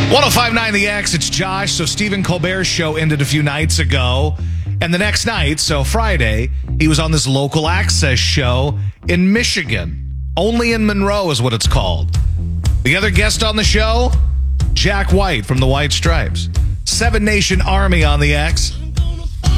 1059 The X, it's Josh. So Stephen Colbert's show ended a few nights ago. And the next night, so Friday, he was on this local access show in Michigan. Only in Monroe is what it's called. The other guest on the show, Jack White from the White Stripes. Seven Nation Army on the X.